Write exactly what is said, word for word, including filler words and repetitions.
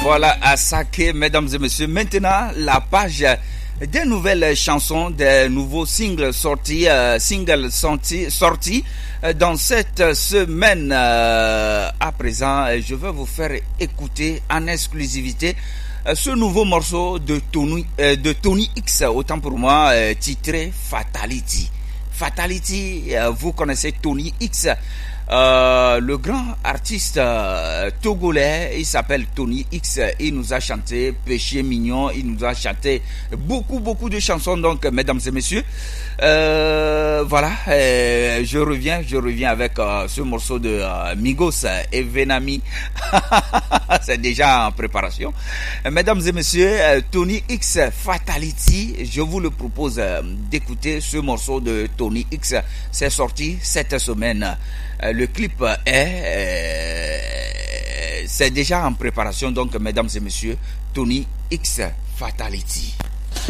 Voilà, à Saké, mesdames et messieurs. Maintenant, la page des nouvelles chansons, des nouveaux singles sortis, euh, singles sortis, sortis euh, dans cette semaine. Euh, à présent, je vais vous faire écouter en exclusivité euh, ce nouveau morceau de Tony, euh, de Tony X, autant pour moi, euh, titré Fatality. Fatality, euh, vous connaissez Tony X. Euh, le grand artiste euh, togolais, il s'appelle Tony X, il nous a chanté Péché Mignon, il nous a chanté beaucoup beaucoup de chansons, donc mesdames et messieurs, euh, voilà, euh, je reviens, je reviens avec euh, ce morceau de euh, Migos et Venami, c'est déjà en préparation. Mesdames et messieurs, euh, Tony X, Fatality, je vous le propose euh, d'écouter ce morceau de Tony X, c'est sorti cette semaine. Le clip est, euh, c'est déjà en préparation, donc mesdames et messieurs, Tony X Fatality.